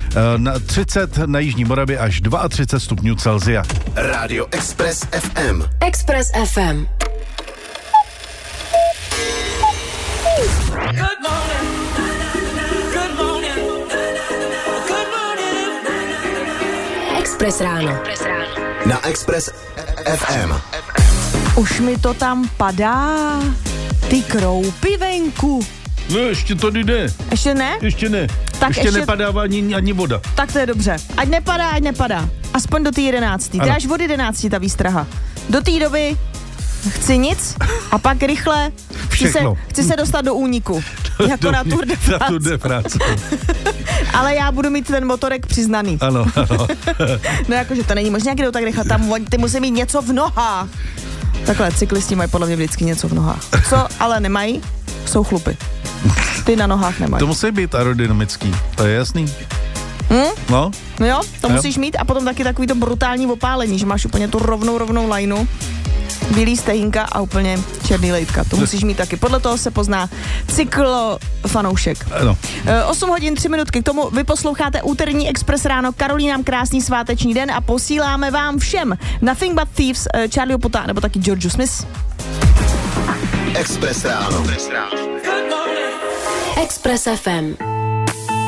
30 na Jižní Moravě až 32 stupňů Celsia. Rádio Express FM. Express FM. Express ráno. Na Express FM. Už mi to tam padá. Ty kroupy venku. No ještě to jde. Ještě ne? Ještě ne. Tak ještě nepadá ani voda. Tak to je dobře. Ať nepadá. Aspoň do té 11. To je až od 11 ta výstraha. Do té doby chci nic a pak rychle chci se dostat do úniku. Jako na Tour de France. Ale já budu mít ten motorek přiznaný. Ano. No jakože to není možné, jak jdou tak rychle. Tam ty musí mít něco v nohách. Takhle, cyklisti mají podle mě vždycky něco v nohách. Co ale nemají, jsou chlupy. Ty na nohách nemají. To musí být aerodynamický, to je jasný. No jo, to musíš mít a potom taky takový to brutální opálení, že máš úplně tu rovnou lajnu, bílý stehínka a úplně černý lejtka. To musíš mít taky. Podle toho se pozná cyklofanoušek. No. 8 hodin 3 minutky. K tomu vy posloucháte úterní Express ráno. Karolínám krásný sváteční den a posíláme vám všem Nothing But Thieves, Charlieho Puta nebo taky George Smith. Express ráno. Express FM.